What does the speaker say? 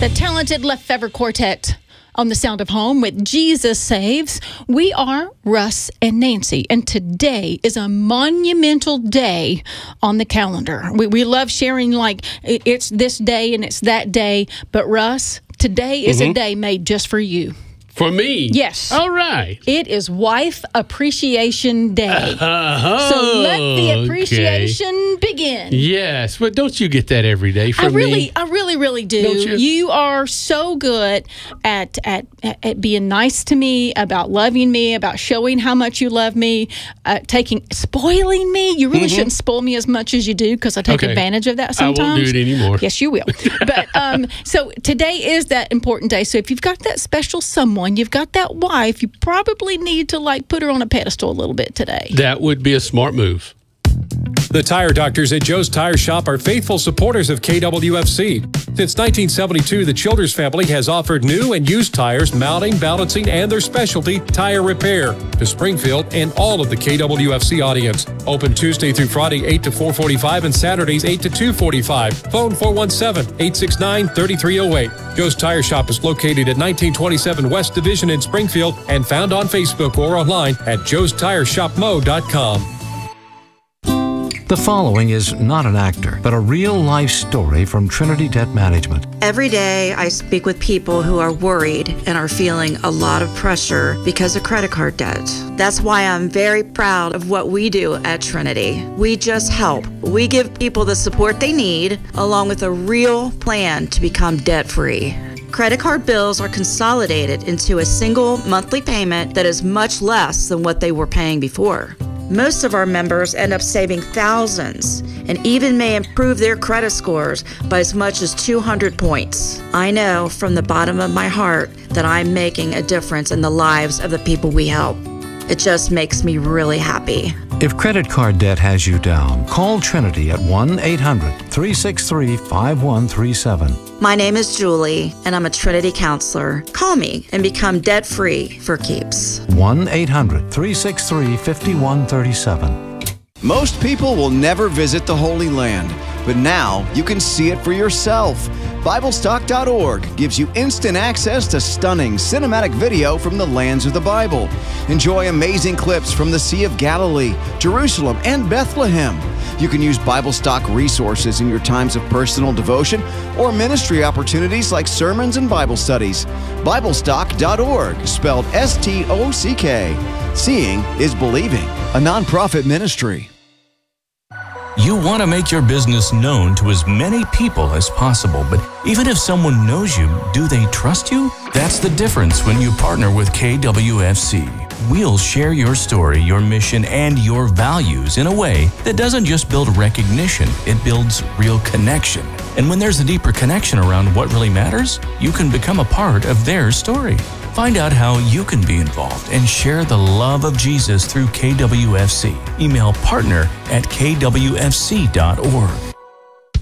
The talented Lefevre Quartet on the Sound of Home with Jesus Saves. We are Russ and Nancy, and today is a monumental day on the calendar. We love sharing like it's this day and it's that day, but Russ, today is a day made just for you. For me? Yes. All right. It is Wife Appreciation Day. So let the appreciation begin. Yes, but don't you get that every day from me? I really do. Don't you? You are so good at being nice to me, about loving me, about showing how much you love me, spoiling me. You really shouldn't spoil me as much as you do because I take advantage of that sometimes. I won't do it anymore. Yes, you will. But so today is that important day. So if you've got that special someone, you've got that wife, you probably need to put her on a pedestal a little bit today. That would be a smart move. The Tire Doctors at Joe's Tire Shop are faithful supporters of KWFC. Since 1972, the Childers family has offered new and used tires, mounting, balancing, and their specialty, tire repair, to Springfield and all of the KWFC audience. Open Tuesday through Friday, 8 to 4:45, and Saturdays, 8 to 2:45. Phone 417-869-3308. Joe's Tire Shop is located at 1927 West Division in Springfield and found on Facebook or online at joestireshopmo.com. The following is not an actor, but a real-life story from Trinity Debt Management. Every day, I speak with people who are worried and are feeling a lot of pressure because of credit card debt. That's why I'm very proud of what we do at Trinity. We just help. We give people the support they need, along with a real plan to become debt-free. Credit card bills are consolidated into a single monthly payment that is much less than what they were paying before. Most of our members end up saving thousands and even may improve their credit scores by as much as 200 points. I know from the bottom of my heart that I'm making a difference in the lives of the people we help. It just makes me really happy. If credit card debt has you down, call Trinity at 1-800-363-5137. My name is Julie, and I'm a Trinity counselor. Call me and become debt-free for keeps. 1-800-363-5137. Most people will never visit the Holy Land, but now you can see it for yourself. BibleStock.org gives you instant access to stunning cinematic video from the lands of the Bible. Enjoy amazing clips from the Sea of Galilee, Jerusalem, and Bethlehem. You can use BibleStock resources in your times of personal devotion or ministry opportunities like sermons and Bible studies. BibleStock.org, spelled S-T-O-C-K. Seeing is believing, a nonprofit ministry. You want to make your business known to as many people as possible, but even if someone knows you, do they trust you? That's the difference when you partner with KWFC. We'll share your story, your mission, and your values in a way that doesn't just build recognition, it builds real connection. And when there's a deeper connection around what really matters, you can become a part of their story. Find out how you can be involved and share the love of Jesus through KWFC. Email partner@kwfc.org.